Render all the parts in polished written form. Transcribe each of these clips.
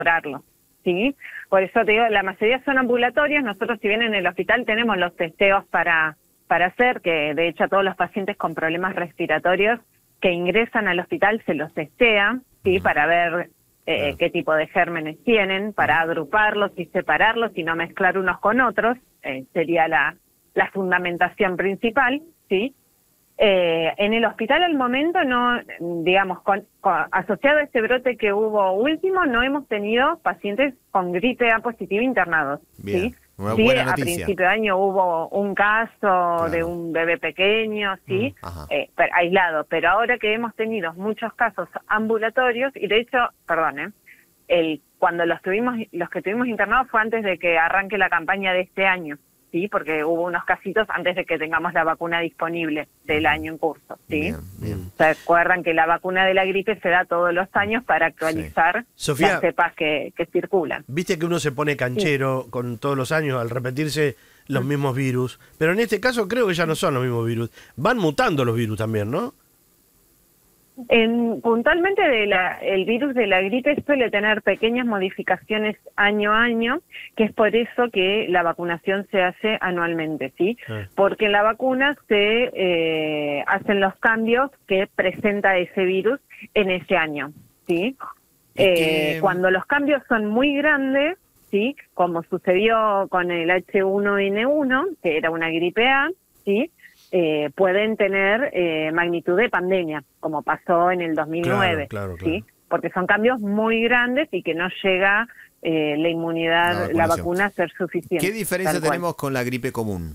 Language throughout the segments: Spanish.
mejorarlo, ¿sí? Por eso te digo, la mayoría son ambulatorios. Nosotros, si bien en el hospital tenemos los testeos para hacer, que de hecho a todos los pacientes con problemas respiratorios que ingresan al hospital se los testea, ¿sí? Para ver qué tipo de gérmenes tienen, para agruparlos y separarlos y no mezclar unos con otros, sería la fundamentación principal, ¿sí? En el hospital al momento no, digamos, asociado a este brote que hubo último, no hemos tenido pacientes con gripe A positiva internados. Bien, ¿sí? una Sí, buena a noticia. principio de año hubo un caso de un bebé pequeño, sí, aislado, pero ahora que hemos tenido muchos casos ambulatorios, y de hecho, perdón, cuando los que tuvimos internados fue antes de que arranque la campaña de este año, sí, porque hubo unos casitos antes de que tengamos la vacuna disponible del año en curso, sí. Bien, bien. ¿Se acuerdan que la vacuna de la gripe se da todos los años para actualizar Sofía, las cepas que circulan? Viste que uno se pone canchero con todos los años al repetirse los mismos virus, pero en este caso creo que ya no son los mismos virus. Van mutando los virus también, ¿no? Puntualmente el virus de la gripe suele tener pequeñas modificaciones año a año, que es por eso que la vacunación se hace anualmente, ¿sí? Porque en la vacuna se hacen los cambios que presenta ese virus en ese año, ¿sí? Cuando los cambios son muy grandes, ¿sí? Como sucedió con el H1N1, que era una gripe A, ¿sí? Pueden tener magnitud de pandemia, como pasó en el 2009, claro. ¿sí? Porque son cambios muy grandes y que no llega la inmunidad, la vacuna a ser suficiente. ¿Qué diferencia tenemos con la gripe común?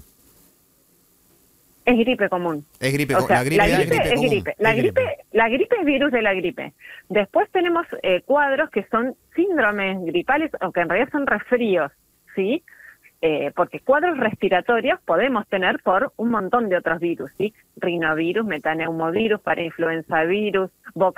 Es gripe común. Es gripe O sea, la gripe es gripe común. La gripe es virus de la gripe. Después tenemos cuadros que son síndromes gripales, o que en realidad son resfríos, ¿sí? Porque cuadros respiratorios podemos tener por un montón de otros virus, ¿sí? Rinovirus, metaneumovirus, parainfluenza virus,